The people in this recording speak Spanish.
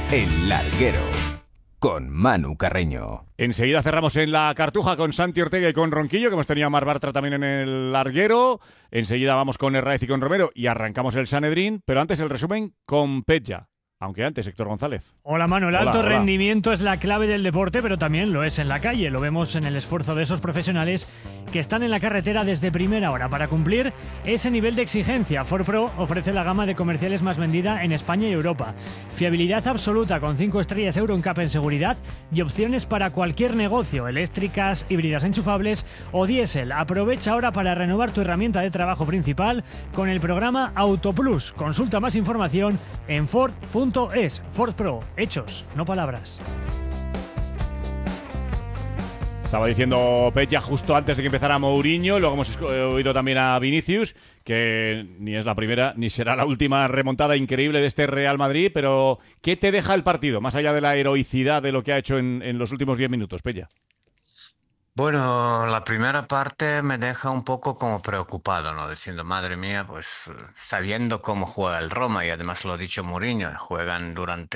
El Larguero, con Manu Carreño. Enseguida cerramos en la Cartuja con Santi Ortega y con Ronquillo, que hemos tenido a Mar Bartra también en el Larguero. Enseguida vamos con Herráez y con Romero y arrancamos el Sanedrín, pero antes el resumen con Petja. Aunque antes, Héctor González. Hola, Manu. El alto Hola. rendimiento es la clave del deporte, pero también lo es en la calle. Lo vemos en el esfuerzo de esos profesionales que están en la carretera desde primera hora para cumplir ese nivel de exigencia. Ford Pro ofrece la gama de comerciales más vendida en España y Europa. Fiabilidad absoluta con 5 estrellas EuroNCAP en seguridad y opciones para cualquier negocio, eléctricas, híbridas enchufables o diésel. Aprovecha ahora para renovar tu herramienta de trabajo principal con el programa AutoPlus. Consulta más información en Ford.es. Ford Pro, hechos, no palabras. Estaba diciendo Petja justo antes de que empezara Mourinho, luego hemos oído también a Vinicius, que ni es la primera ni será la última remontada increíble de este Real Madrid, pero ¿qué te deja el partido, más allá de la heroicidad de lo que ha hecho en los últimos 10 minutos, Petja? Bueno, la primera parte me deja un poco como preocupado, ¿no? Diciendo, madre mía, pues sabiendo cómo juega el Roma, y además lo ha dicho Mourinho, juegan durante